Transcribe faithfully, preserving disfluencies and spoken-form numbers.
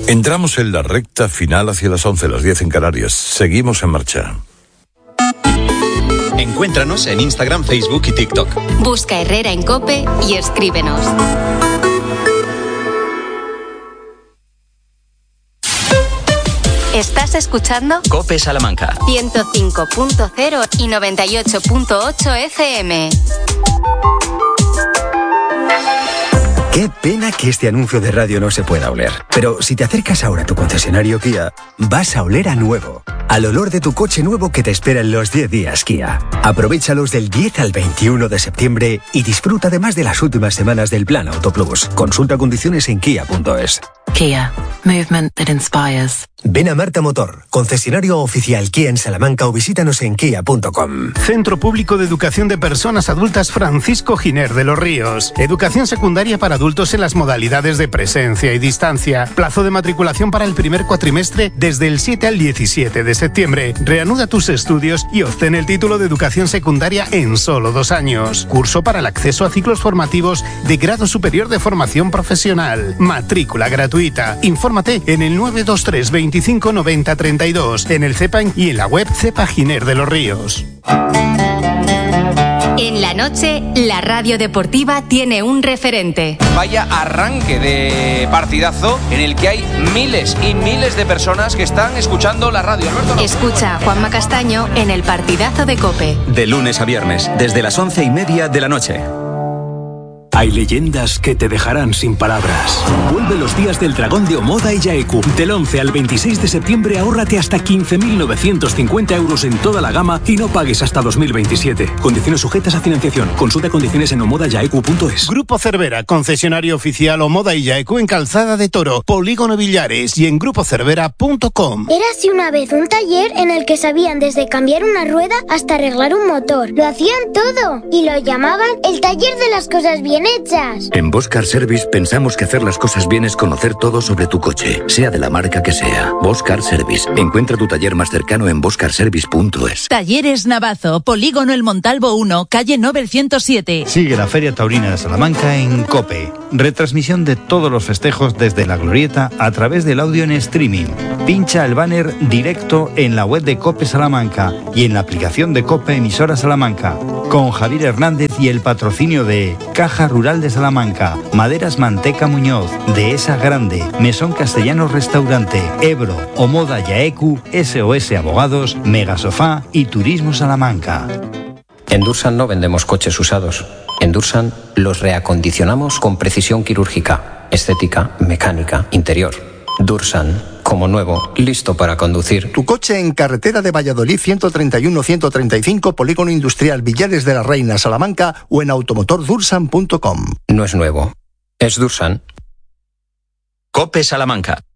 Entramos en la recta final hacia las once, las diez en Canarias. Seguimos en marcha. Encuéntranos en Instagram, Facebook y TikTok. Busca Herrera en COPE y escríbenos. ¿Estás escuchando? COPE Salamanca. ciento cinco punto cero y noventa y ocho punto ocho F M. Qué pena que este anuncio de radio no se pueda oler. Pero si te acercas ahora a tu concesionario Kia, vas a oler a nuevo. Al olor de tu coche nuevo que te espera en los diez días Kia. Aprovéchalos del diez al veintiuno de septiembre y disfruta además de las últimas semanas del Plan Autoplus. Consulta condiciones en kia punto es. Kia. Movement that inspires. Ven a Marta Motor, concesionario oficial Kia en Salamanca o visítanos en kia punto com. Centro Público de Educación de Personas Adultas Francisco Giner de los Ríos. Educación secundaria para adultos en las modalidades de presencia y distancia. Plazo de matriculación para el primer cuatrimestre desde el siete al diecisiete de septiembre. Reanuda tus estudios y obtén el título de educación secundaria en solo dos años. Curso para el acceso a ciclos formativos de grado superior de formación profesional. Matrícula gratuita. Infórmate en el nueve dos tres veinticinco noventa treinta y dos, en el CEPAN y en la web Cepa Giner de los Ríos. En la noche, la radio deportiva tiene un referente. Vaya arranque de partidazo en el que hay miles y miles de personas que están escuchando la radio. Alberto, no. Escucha a Juanma Castaño en el partidazo de COPE. De lunes a viernes, desde las once y media de la noche. Hay leyendas que te dejarán sin palabras. Vuelve los días del dragón de Omoda y Yaeku. Del once al veintiséis de septiembre ahórrate hasta quince mil novecientos cincuenta euros en toda la gama y no pagues hasta dos mil veintisiete. Condiciones sujetas a financiación. Consulta condiciones en omoda yaeku punto es. Grupo Cervera, concesionario oficial Omoda y Yaeku en Calzada de Toro, Polígono Villares y en grupo cervera punto com. Érase una vez un taller en el que sabían desde cambiar una rueda hasta arreglar un motor. Lo hacían todo y lo llamaban el taller de las cosas bien hechas. En Bosch Car Service pensamos que hacer las cosas bien es conocer todo sobre tu coche, sea de la marca que sea. Bosch Car Service. Encuentra tu taller más cercano en bosch car service punto es. Talleres Navazo, Polígono El Montalvo uno, calle novecientos siete. Sigue la Feria Taurina de Salamanca en COPE. Retransmisión de todos los festejos desde la glorieta a través del audio en streaming. Pincha el banner directo en la web de COPE Salamanca y en la aplicación de COPE Emisora Salamanca. Con Javier Hernández y el patrocinio de Caja Rural de Salamanca, Maderas Manteca Muñoz, Dehesa Grande, Mesón Castellanos Restaurante, Ebro, Omoda Yaeku, S O S Abogados, Megasofá y Turismo Salamanca. En Dursan no vendemos coches usados. En Dursan los reacondicionamos con precisión quirúrgica, estética, mecánica, interior. Dursan, como nuevo, listo para conducir. Tu coche en carretera de Valladolid ciento treinta y uno ciento treinta y cinco, Polígono Industrial Villares de la Reina, Salamanca o en automotor dursan punto com. No es nuevo, es Dursan. COPE Salamanca.